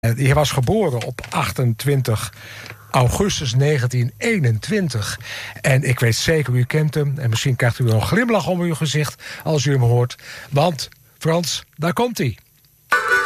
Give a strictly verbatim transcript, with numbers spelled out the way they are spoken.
Hij was geboren op achtentwintig augustus negentien eenentwintig. En ik weet zeker, u kent hem. En misschien krijgt u wel een glimlach om uw gezicht als u hem hoort. Want, Frans, daar komt hij.